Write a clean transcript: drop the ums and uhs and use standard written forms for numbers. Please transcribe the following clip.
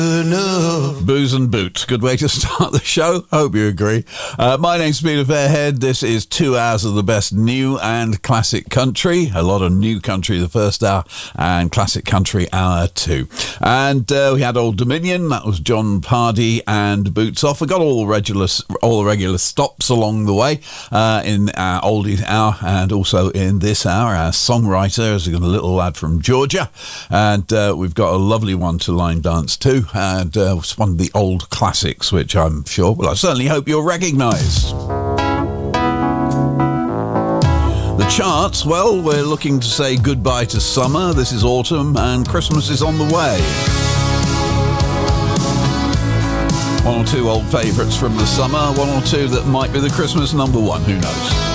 Booze and Boots. Good way to start the show. Hope you agree. My name's Peter Fairhead. This is 2 hours of the best new and classic country. A lot of new country the first hour and classic country hour 2. And we had Old Dominion. That was John Pardee and Boots Off. We got all the regular stops along the way in our oldies hour and also in this hour. Our songwriter is a little lad from Georgia. And we've got a lovely one to line dance to. And it's one of the old classics, which I'm sure, well, I certainly hope you'll recognise. The charts, well, we're looking to say goodbye to summer. This is autumn and Christmas is on the way. One or two old favourites from the summer, one or two that might be the Christmas number one, who knows?